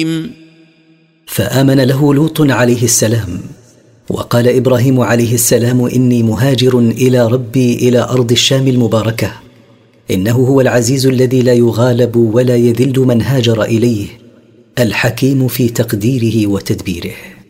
فآمن له لوط عليه السلام. وقال إبراهيم عليه السلام: إني مهاجر إلى ربي إلى أرض الشام المباركة، إنه هو العزيز الذي لا يغالب ولا يذل من هاجر إليه، الحكيم في تقديره وتدبيره.